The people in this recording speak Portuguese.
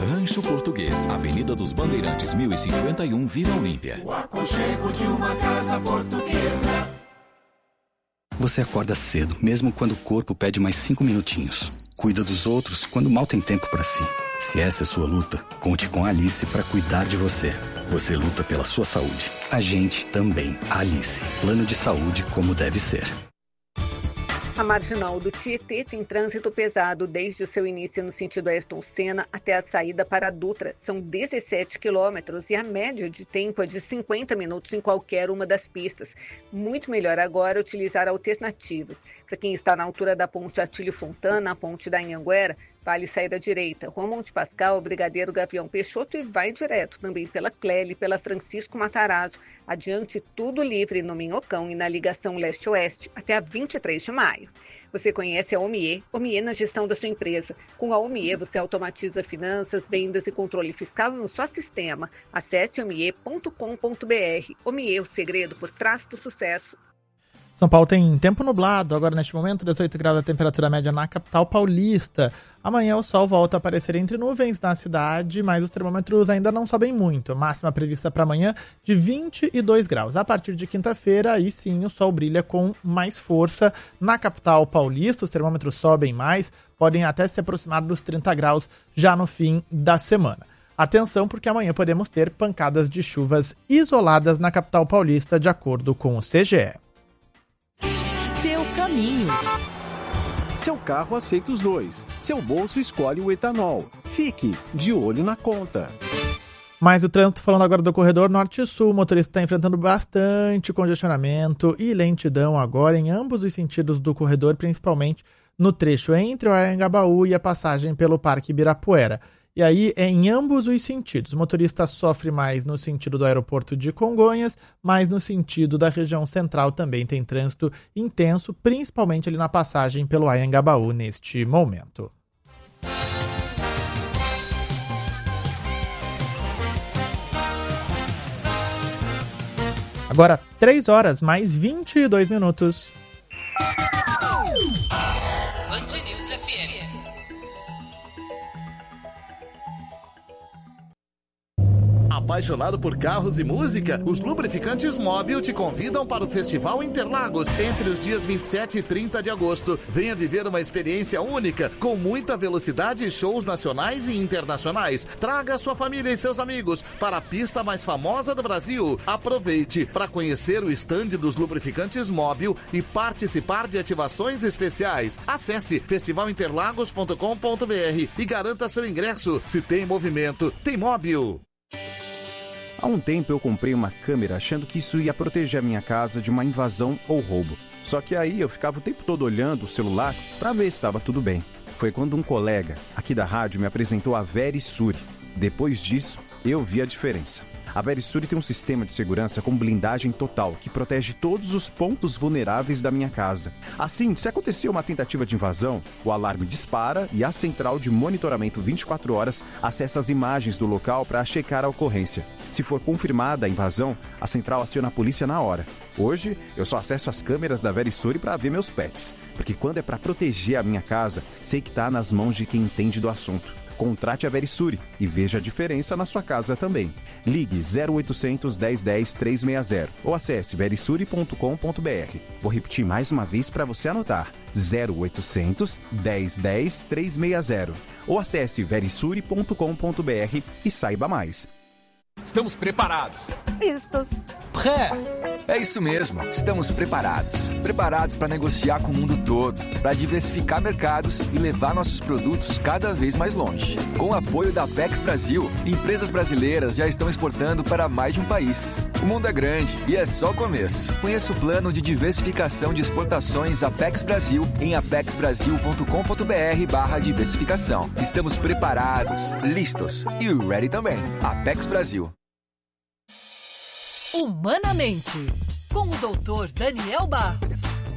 Rancho Português, Avenida dos Bandeirantes, 1051, Vila Olímpia. O aconchego de uma casa portuguesa. Você acorda cedo, mesmo quando o corpo pede mais 5 minutinhos. Cuida dos outros quando mal tem tempo para si. Se essa é sua luta, conte com a Alice para cuidar de você. Você luta pela sua saúde. A gente também. Alice. Plano de saúde como deve ser. A marginal do Tietê tem trânsito pesado desde o seu início no sentido Ayrton Senna até a saída para a Dutra. São 17 quilômetros e a média de tempo é de 50 minutos em qualquer uma das pistas. Muito melhor agora utilizar alternativas. Para quem está na altura da ponte Atílio Fontana, a ponte da Anhanguera, vale sair à direita. Rua Monte Pascal, Brigadeiro Gavião Peixoto e vai direto também pela Clélia, pela Francisco Matarazzo. Adiante, tudo livre no Minhocão e na ligação leste-oeste até a 23 de maio. Você conhece a Omie na gestão da sua empresa. Com a Omie, você automatiza finanças, vendas e controle fiscal em um só sistema. Acesse omie.com.br. Omie, o segredo por trás do sucesso. São Paulo tem tempo nublado, agora neste momento 18 graus a temperatura média na capital paulista. Amanhã o sol volta a aparecer entre nuvens na cidade, mas os termômetros ainda não sobem muito. A máxima prevista para amanhã de 22 graus. A partir de quinta-feira, aí sim o sol brilha com mais força na capital paulista. Os termômetros sobem mais, podem até se aproximar dos 30 graus já no fim da semana. Atenção, porque amanhã podemos ter pancadas de chuvas isoladas na capital paulista, de acordo com o CGE. Seu caminho. Seu carro aceita os dois. Seu bolso escolhe o etanol. Fique de olho na conta. Mas o trânsito, falando agora do corredor norte-sul, o motorista está enfrentando bastante congestionamento e lentidão agora em ambos os sentidos do corredor, principalmente no trecho entre o Anhangabaú e a passagem pelo Parque Ibirapuera. E aí é em ambos os sentidos. O motorista sofre mais no sentido do aeroporto de Congonhas, mas no sentido da região central também tem trânsito intenso, principalmente ali na passagem pelo Anhangabaú neste momento. Agora, 3 horas mais 22 minutos. Band News FM. Apaixonado por carros e música? Os Lubrificantes Móbil te convidam para o Festival Interlagos entre os dias 27 e 30 de agosto. Venha viver uma experiência única, com muita velocidade e shows nacionais e internacionais. Traga sua família e seus amigos para a pista mais famosa do Brasil. Aproveite para conhecer o estande dos Lubrificantes Móbil e participar de ativações especiais. Acesse festivalinterlagos.com.br e garanta seu ingresso. Se tem movimento, tem Móbil. Há um tempo eu comprei uma câmera achando que isso ia proteger a minha casa de uma invasão ou roubo. Só que aí eu ficava o tempo todo olhando o celular para ver se estava tudo bem. Foi quando um colega aqui da rádio me apresentou a Verisure. Depois disso, eu vi a diferença. A Verisure tem um sistema de segurança com blindagem total que protege todos os pontos vulneráveis da minha casa. Assim, se acontecer uma tentativa de invasão, o alarme dispara e a central de monitoramento 24 horas acessa as imagens do local para checar a ocorrência. Se for confirmada a invasão, a central aciona a polícia na hora. Hoje, eu só acesso as câmeras da Verisure para ver meus pets, porque quando é para proteger a minha casa, sei que está nas mãos de quem entende do assunto. Contrate a Verisure e veja a diferença na sua casa também. Ligue 0800 1010 360 ou acesse verisure.com.br. Vou repetir mais uma vez para você anotar. 0800 1010 360 ou acesse verisure.com.br e saiba mais. Estamos preparados. Vistos. Pré. É isso mesmo, estamos preparados. Preparados para negociar com o mundo todo, para diversificar mercados e levar nossos produtos cada vez mais longe. Com o apoio da Apex Brasil, empresas brasileiras já estão exportando para mais de um país. O mundo é grande e é só o começo. Conheça o plano de diversificação de exportações Apex Brasil em apexbrasil.com.br/diversificação. Estamos preparados, listos e ready também. Apex Brasil. Humanamente, com o Dr. Daniel Barros.